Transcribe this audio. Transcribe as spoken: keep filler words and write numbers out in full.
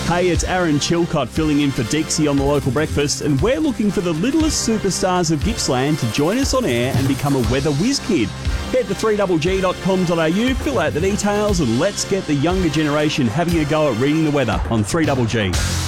Hey, it's Aaron Chilcott filling in for Dixie on the local breakfast, and we're looking for the littlest superstars of Gippsland to join us on air and become a weather whiz kid. Head to three g g dot com dot a u, fill out the details, and let's get the younger generation having a go at reading the weather on three G G.